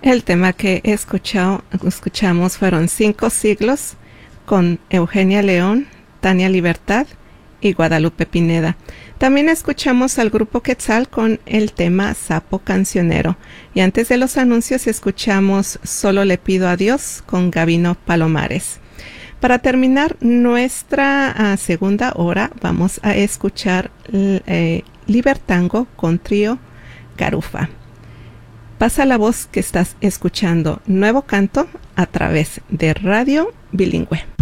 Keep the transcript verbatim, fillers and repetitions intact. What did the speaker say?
El tema que escuchado, escuchamos fueron Cinco Siglos con Eugenia León, Tania Libertad y Guadalupe Pineda. También escuchamos al grupo Quetzal con el tema Sapo Cancionero. Y antes de los anuncios escuchamos Solo le pido a Dios con Gabino Palomares. Para terminar nuestra uh, segunda hora vamos a escuchar eh, Libertango con Trío Garufa. Pasa la voz que estás escuchando Nuevo Canto a través de Radio Bilingüe.